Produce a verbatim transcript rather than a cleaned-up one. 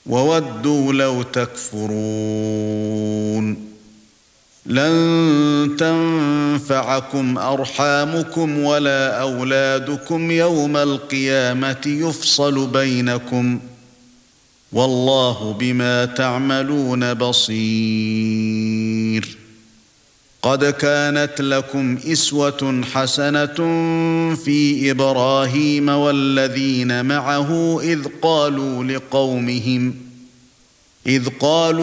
وودوا لو تكفرون لن تنفعكم أرحامكم ولا أولادكم يوم القيامة يفصل بينكم والله بما تعملون بصير قد كانت لكم إسوة حسنة في إبراهيم والذين معه إذ قالوا لقومهم إذ قالوا